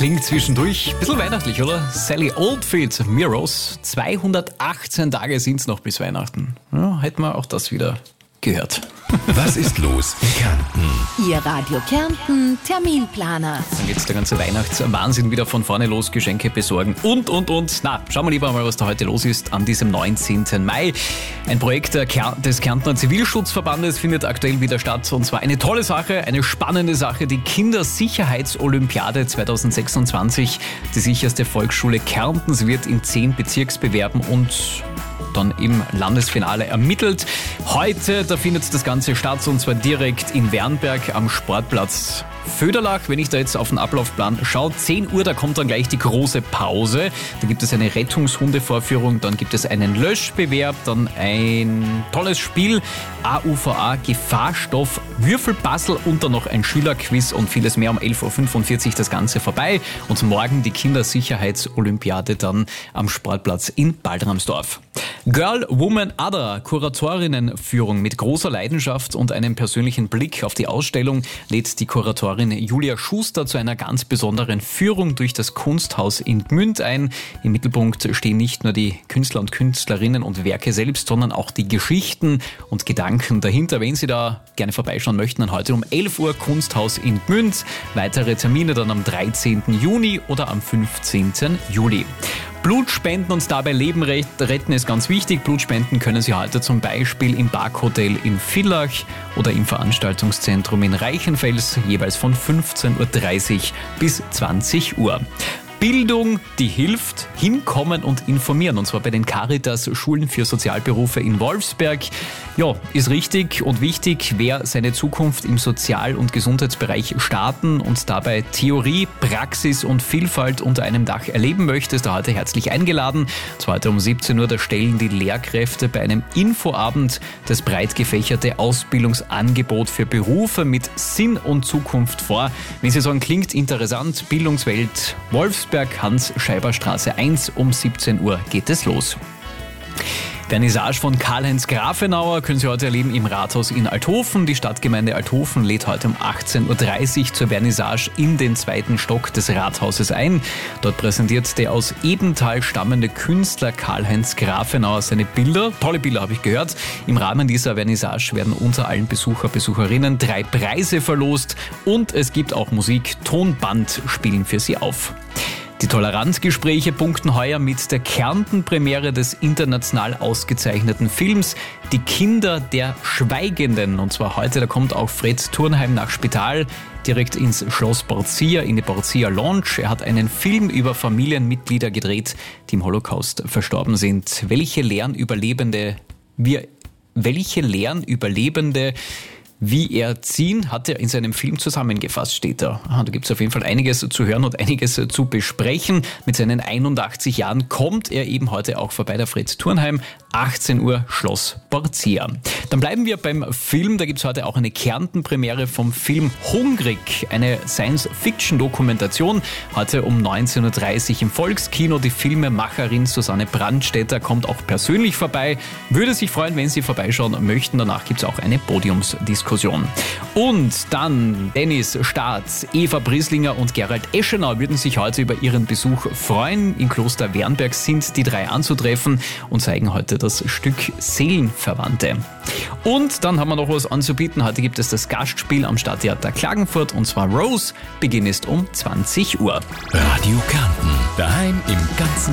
klingt zwischendurch ein bisschen weihnachtlich, oder? Sally Oldfield, Mirrors. 218 Tage sind es noch bis Weihnachten. Ja, hätten wir auch das wieder gehört. Was ist los in Kärnten? Ihr Radio Kärnten Terminplaner. Dann geht's der ganze Weihnachtswahnsinn wieder von vorne los, Geschenke besorgen und. Na, schauen wir lieber mal, was da heute los ist an diesem 19. Mai. Ein Projekt des Kärntner Zivilschutzverbandes findet aktuell wieder statt und zwar eine tolle Sache, eine spannende Sache, die Kindersicherheitsolympiade 2026. Die sicherste Volksschule Kärntens wird in 10 Bezirksbewerben und dann im Landesfinale ermittelt. Heute, da findet das Ganze statt und zwar direkt in Wernberg am Sportplatz Föderlach. Wenn ich da jetzt auf den Ablaufplan schaue, 10 Uhr, da kommt dann gleich die große Pause. Da gibt es eine Rettungshundevorführung, dann gibt es einen Löschbewerb, dann ein tolles Spiel, AUVA, Gefahrstoff, Würfelpuzzle und dann noch ein Schülerquiz und vieles mehr. Um 11.45 Uhr das Ganze vorbei und morgen die Kindersicherheitsolympiade dann am Sportplatz in Baldramsdorf. Girl, Woman, Other, Kuratorinnenführung mit großer Leidenschaft und einem persönlichen Blick auf die Ausstellung lädt die Kuratorin Julia Schuster zu einer ganz besonderen Führung durch das Kunsthaus in Gmünd ein. Im Mittelpunkt stehen nicht nur die Künstler und Künstlerinnen und Werke selbst, sondern auch die Geschichten und Gedanken dahinter. Wenn Sie da gerne vorbeischauen möchten, dann heute um 11 Uhr Kunsthaus in Gmünd. Weitere Termine dann am 13. Juni oder am 15. Juli. Blutspenden und dabei Leben retten ist ganz wichtig. Blutspenden können Sie heute zum Beispiel im Parkhotel in Villach oder im Veranstaltungszentrum in Reichenfels, jeweils von 15.30 Uhr bis 20 Uhr. Bildung, die hilft, hinkommen und informieren. Und zwar bei den Caritas-Schulen für Sozialberufe in Wolfsberg. Ja, ist richtig und wichtig, wer seine Zukunft im Sozial- und Gesundheitsbereich starten und dabei Theorie, Praxis und Vielfalt unter einem Dach erleben möchte, ist da heute herzlich eingeladen. Und zwar heute um 17 Uhr, da stellen die Lehrkräfte bei einem Infoabend das breit gefächerte Ausbildungsangebot für Berufe mit Sinn und Zukunft vor. Wenn Sie sagen, klingt interessant, Bildungswelt Wolfsberg, Hans-Scheiber-Straße 1, um 17 Uhr geht es los. Vernissage von Karl-Heinz Grafenauer können Sie heute erleben im Rathaus in Althofen. Die Stadtgemeinde Althofen lädt heute um 18.30 Uhr zur Vernissage in den 2. Stock des Rathauses ein. Dort präsentiert der aus Ebenthal stammende Künstler Karl-Heinz Grafenauer seine Bilder. Tolle Bilder habe ich gehört. Im Rahmen dieser Vernissage werden unter allen Besucherinnen 3 Preise verlost und es gibt auch Musik. Tonband spielen für Sie auf. Die Toleranzgespräche punkten heuer mit der Kärnten-Premiere des international ausgezeichneten Films Die Kinder der Schweigenden. Und zwar heute, da kommt auch Fred Turnheim nach Spital, direkt ins Schloss Borzia, in die Borzia Lounge. Er hat einen Film über Familienmitglieder gedreht, die im Holocaust verstorben sind. Welche Lehren Überlebende wie erziehen, hat er in seinem Film zusammengefasst, steht da. Da gibt es auf jeden Fall einiges zu hören und einiges zu besprechen. Mit seinen 81 Jahren kommt er eben heute auch vorbei, der Fred Turnheim, 18 Uhr Schloss Borzia. Dann bleiben wir beim Film, da gibt es heute auch eine Kärnten-Premiere vom Film Hungrig, eine Science-Fiction-Dokumentation. Heute um 19.30 Uhr im Volkskino. Die Filmemacherin Susanne Brandstätter kommt auch persönlich vorbei. Würde sich freuen, wenn Sie vorbeischauen möchten. Danach gibt es auch eine Podiumsdiskussion. Und dann Dennis Staats, Eva Brislinger und Gerald Eschenau würden sich heute über ihren Besuch freuen. In Kloster Wernberg sind die 3 anzutreffen und zeigen heute das Stück Seelenverwandte. Und dann haben wir noch was anzubieten. Heute gibt es das Gastspiel am Stadttheater Klagenfurt und zwar Rose. Beginn ist um 20 Uhr. Radio Kärnten.